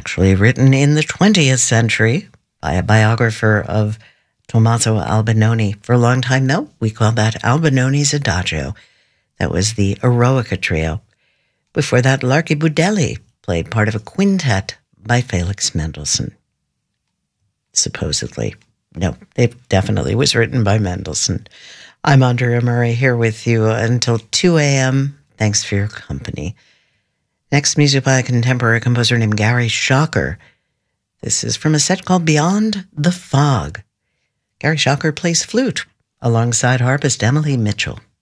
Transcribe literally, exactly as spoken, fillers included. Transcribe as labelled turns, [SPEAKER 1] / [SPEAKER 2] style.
[SPEAKER 1] actually written in the twentieth century by a biographer of Tommaso Albinoni. For a long time, though, we called that Albinoni's Adagio. That was the Eroica Trio. Before that, Larky Budelli played part of a quintet by Felix Mendelssohn. Supposedly. No, it definitely was written by Mendelssohn. I'm Andrea Murray here with you until two a.m. Thanks for your company. Next, music by a contemporary composer named Gary Schocker. This is from a set called Beyond the Fog. Gary Schocker plays flute alongside harpist Emily Mitchell.